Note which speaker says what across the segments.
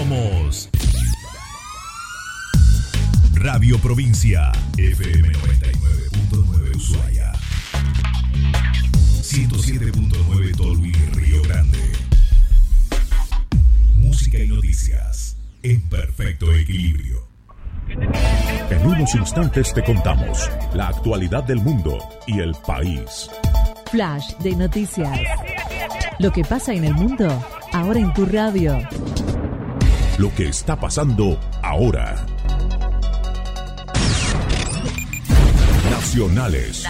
Speaker 1: Somos Radio Provincia, FM 99.9 Ushuaia, 107.9 Tolwyn, Río Grande. Música y noticias en perfecto equilibrio.
Speaker 2: En unos instantes te contamos la actualidad del mundo y el país.
Speaker 3: Flash de noticias. Lo que pasa en el mundo, ahora en tu radio.
Speaker 2: Lo que está pasando ahora. Nacionales.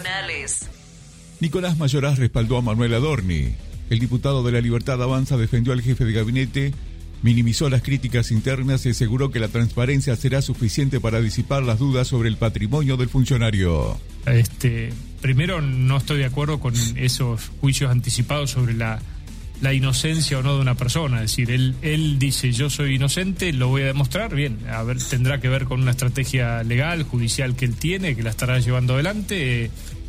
Speaker 4: Nicolás Mayoraz respaldó a Manuel Adorni. El diputado de La Libertad Avanza defendió al jefe de gabinete, minimizó las críticas internas y aseguró que la transparencia será suficiente para disipar las dudas sobre el patrimonio del funcionario.
Speaker 5: Primero, no estoy de acuerdo con esos juicios anticipados sobre la inocencia o no de una persona. Es decir, él dice, yo soy inocente, lo voy a demostrar. Bien, tendrá que ver con una estrategia legal, judicial que él tiene, que la estará llevando adelante.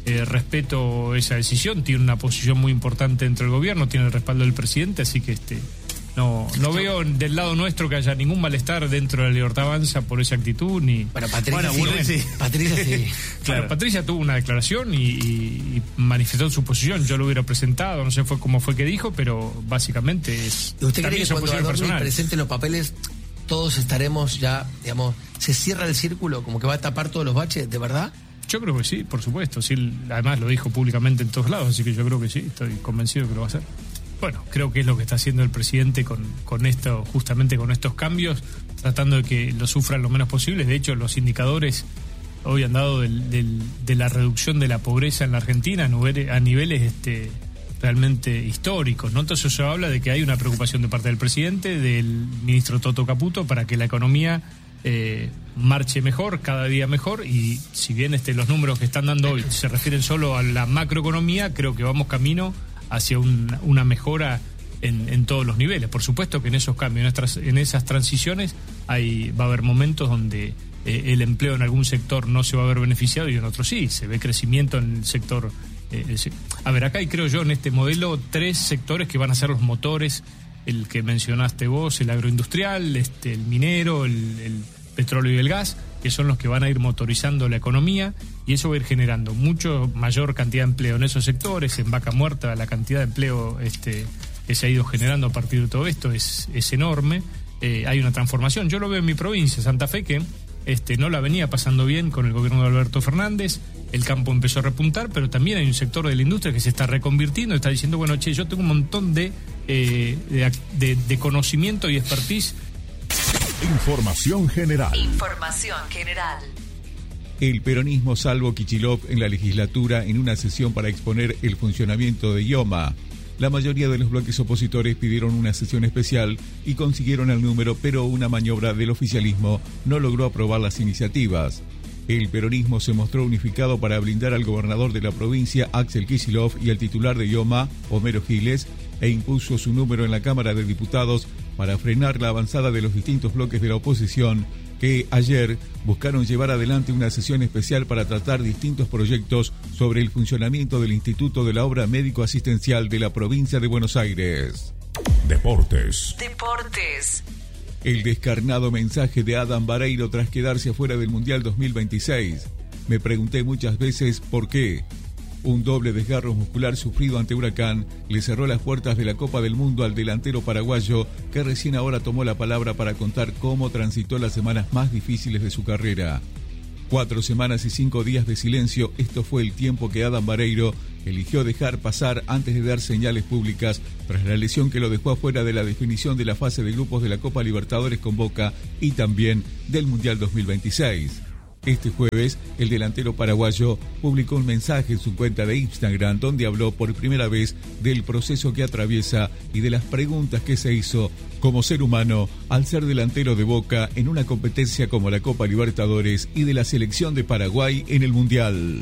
Speaker 5: Respeto esa decisión, tiene una posición muy importante dentro del gobierno, tiene el respaldo del presidente, así que no veo del lado nuestro que haya ningún malestar dentro de La Libertad Avanza por esa actitud. Bueno,
Speaker 6: Patricia sí.
Speaker 5: Claro, Patricia tuvo una declaración y manifestó su posición. Yo lo hubiera presentado, no sé cómo fue que dijo, pero básicamente es.
Speaker 6: ¿Usted cree que cuando Adorni presente los papeles todos estaremos ya, digamos, se cierra el círculo, como que va a tapar todos los baches, de verdad?
Speaker 5: Yo creo que sí, por supuesto. Sí, además lo dijo públicamente en todos lados, así que yo creo que sí, estoy convencido que lo va a hacer. Bueno, creo que es lo que está haciendo el presidente con esto, justamente con estos cambios, tratando de que lo sufran lo menos posible. De hecho, los indicadores hoy han dado de la reducción de la pobreza en la Argentina a niveles realmente históricos, ¿no? Entonces eso habla de que hay una preocupación de parte del presidente, del ministro Toto Caputo, para que la economía marche mejor, cada día mejor, y si bien los números que están dando hoy se refieren solo a la macroeconomía, creo que vamos camino hacia una mejora en todos los niveles. Por supuesto que en esos cambios, en esas transiciones, va a haber momentos donde el empleo en algún sector no se va a ver beneficiado y en otros sí, se ve crecimiento en el sector. Acá hay, creo yo, en este modelo 3 sectores que van a ser los motores, el que mencionaste vos, el agroindustrial, el minero, el petróleo y el gas, que son los que van a ir motorizando la economía, y eso va a ir generando mucho mayor cantidad de empleo en esos sectores. En Vaca Muerta la cantidad de empleo que se ha ido generando a partir de todo esto es enorme. Hay una transformación. Yo lo veo en mi provincia, Santa Fe, que no la venía pasando bien con el gobierno de Alberto Fernández. El campo empezó a repuntar, pero también hay un sector de la industria que se está reconvirtiendo, está diciendo, bueno, yo tengo un montón de conocimiento y expertise.
Speaker 2: Información general.
Speaker 4: El peronismo salvó Kicillof en la legislatura en una sesión para exponer el funcionamiento de IOMA. La mayoría de los bloques opositores pidieron una sesión especial y consiguieron el número, pero una maniobra del oficialismo no logró aprobar las iniciativas. El peronismo se mostró unificado para blindar al gobernador de la provincia, Axel Kicillof, y al titular de IOMA, Homero Giles, e impuso su número en la Cámara de Diputados para frenar la avanzada de los distintos bloques de la oposición que ayer buscaron llevar adelante una sesión especial para tratar distintos proyectos sobre el funcionamiento del Instituto de la Obra Médico-Asistencial de la provincia de Buenos Aires.
Speaker 2: Deportes.
Speaker 4: El descarnado mensaje de Adam Vareiro tras quedarse afuera del Mundial 2026. Me pregunté muchas veces por qué. Un doble desgarro muscular sufrido ante Huracán le cerró las puertas de la Copa del Mundo al delantero paraguayo, que recién ahora tomó la palabra para contar cómo transitó las semanas más difíciles de su carrera. 4 semanas y 5 días de silencio, esto fue el tiempo que Adam Vareiro eligió dejar pasar antes de dar señales públicas tras la lesión que lo dejó afuera de la definición de la fase de grupos de la Copa Libertadores con Boca y también del Mundial 2026. Este jueves, el delantero paraguayo publicó un mensaje en su cuenta de Instagram donde habló por primera vez del proceso que atraviesa y de las preguntas que se hizo como ser humano al ser delantero de Boca en una competencia como la Copa Libertadores y de la selección de Paraguay en el Mundial.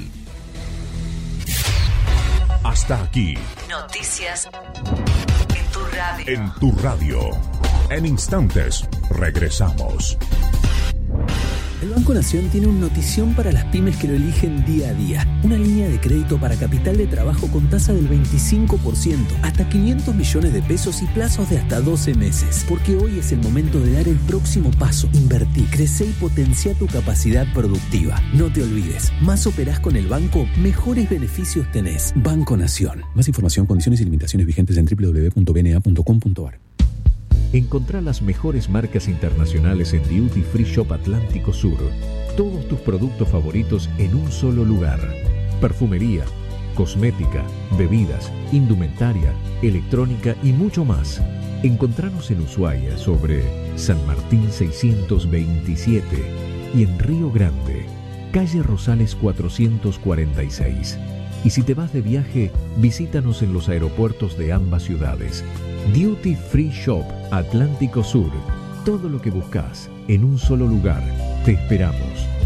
Speaker 2: Hasta aquí.
Speaker 7: Noticias en tu radio.
Speaker 2: En tu radio. En instantes, regresamos.
Speaker 8: El Banco Nación tiene una notición para las pymes que lo eligen día a día. Una línea de crédito para capital de trabajo con tasa del 25%, hasta 500 millones de pesos y plazos de hasta 12 meses. Porque hoy es el momento de dar el próximo paso. Invertí, crece y potencia tu capacidad productiva. No te olvides, más operás con el banco, mejores beneficios tenés. Banco Nación. Más información, condiciones y limitaciones vigentes en www.bna.com.ar.
Speaker 9: Encontrá las mejores marcas internacionales en Duty Free Shop Atlántico Sur. Todos tus productos favoritos en un solo lugar. Perfumería, cosmética, bebidas, indumentaria, electrónica y mucho más. Encontranos en Ushuaia sobre San Martín 627 y en Río Grande, calle Rosales 446. Y si te vas de viaje, visítanos en los aeropuertos de ambas ciudades. Duty Free Shop Atlántico Sur. Todo lo que buscas en un solo lugar. Te esperamos.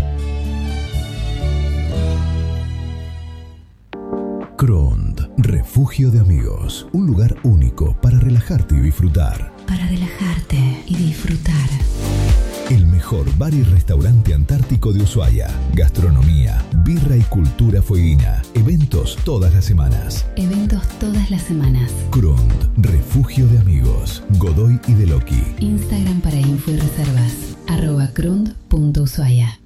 Speaker 1: Crond, refugio de amigos. Un lugar único para relajarte y disfrutar.
Speaker 10: Para relajarte y disfrutar.
Speaker 1: El mejor bar y restaurante antártico de Ushuaia. Gastronomía, birra y cultura fueguina. Eventos todas las semanas.
Speaker 10: Eventos todas las semanas.
Speaker 1: Crond, refugio de amigos. Godoy y Deloqui.
Speaker 10: Instagram para info y reservas. @crond.ushuaia.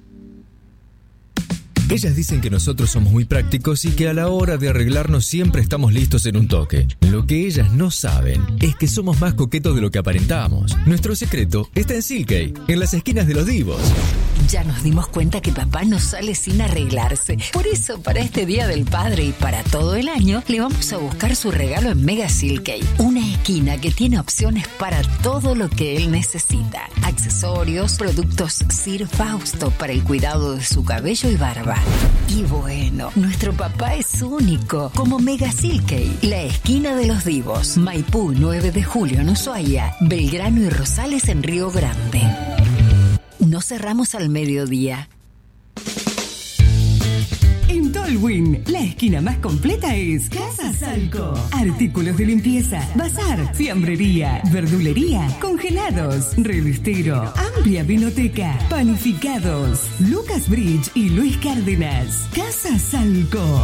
Speaker 11: Ellas dicen que nosotros somos muy prácticos y que a la hora de arreglarnos siempre estamos listos en un toque. Lo que ellas no saben es que somos más coquetos de lo que aparentamos. Nuestro secreto está en Silkei, en las esquinas de los divos.
Speaker 12: Ya nos dimos cuenta que papá no sale sin arreglarse. Por eso, para este Día del Padre y para todo el año, le vamos a buscar su regalo en Mega Silkei. Una esquina que tiene opciones para todo lo que él necesita. Accesorios, productos Sir Fausto para el cuidado de su cabello y barba. Y bueno, nuestro papá es único, como Mega Silkei, la esquina de los divos. Maipú, 9 de julio en Ushuaia, Belgrano y Rosales en Río Grande. No cerramos al mediodía.
Speaker 13: En Tolwyn, la esquina más completa es Casa Salco. Artículos de limpieza, bazar, fiambrería, verdulería, congelados, revistero, amplia vinoteca, panificados. Lucas Bridge y Luis Cárdenas. Casa Salco.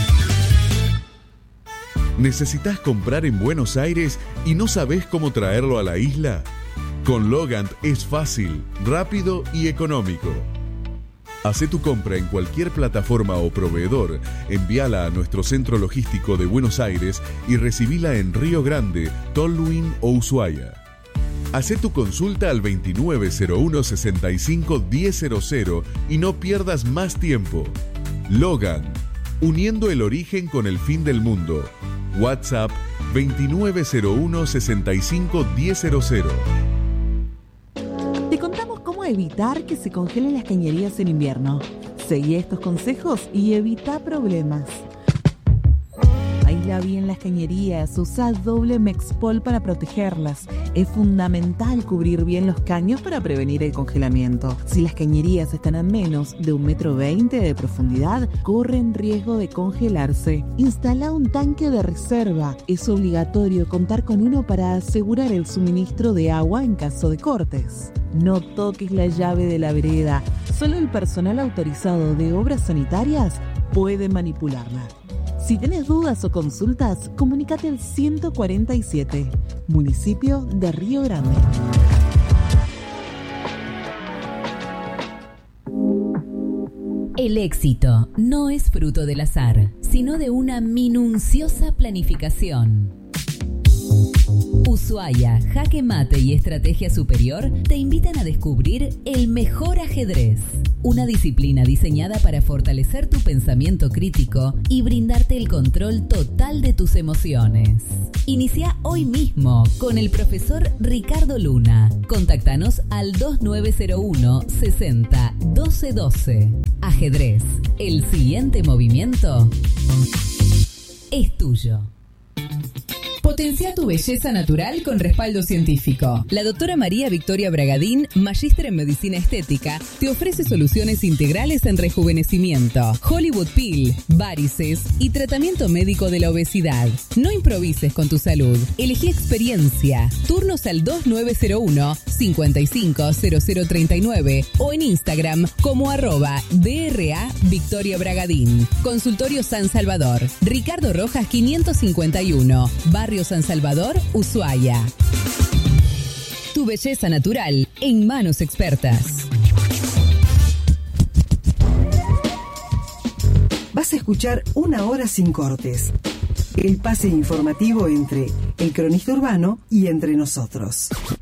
Speaker 14: ¿Necesitas comprar en Buenos Aires y no sabés cómo traerlo a la isla? Con Logant es fácil, rápido y económico. Hacé tu compra en cualquier plataforma o proveedor, envíala a nuestro centro logístico de Buenos Aires y recibila en Río Grande, Tolwyn o Ushuaia. Hacé tu consulta al 2901-65-1000 y no pierdas más tiempo. Logan, uniendo el origen con el fin del mundo. WhatsApp 2901-65-1000.
Speaker 15: Te contamos cómo evitar que se congelen las cañerías en invierno. Seguí estos consejos y evita problemas. Aísla bien las cañerías, usa doble Mexpol para protegerlas. Es fundamental cubrir bien los caños para prevenir el congelamiento. Si las cañerías están a menos de 1,20 m de profundidad, corren riesgo de congelarse. Instala un tanque de reserva. Es obligatorio contar con uno para asegurar el suministro de agua en caso de cortes. No toques la llave de la vereda. Solo el personal autorizado de obras sanitarias puede manipularla. Si tenés dudas o consultas, comunícate al 147, municipio de Río Grande.
Speaker 3: El éxito no es fruto del azar, sino de una minuciosa planificación. Ushuaia, Jaque Mate y Estrategia Superior te invitan a descubrir el mejor ajedrez, una disciplina diseñada para fortalecer tu pensamiento crítico y brindarte el control total de tus emociones. Inicia hoy mismo con el profesor Ricardo Luna. Contáctanos al 2901 60 12 12. Ajedrez, el siguiente movimiento es tuyo. Potencia tu belleza natural con respaldo científico. La doctora María Victoria Bragadín, magíster en medicina estética, te ofrece soluciones integrales en rejuvenecimiento, Hollywood Peel, varices y tratamiento médico de la obesidad. No improvises con tu salud. Elegí experiencia. Turnos al 2901-550039 o en Instagram como @DRA Victoria Bragadín. Consultorio San Salvador. Ricardo Rojas 551. Barrio San Salvador, Ushuaia. Tu belleza natural en manos expertas.
Speaker 16: Vas a escuchar Una Hora Sin Cortes. El pase informativo entre el cronista urbano y entre nosotros.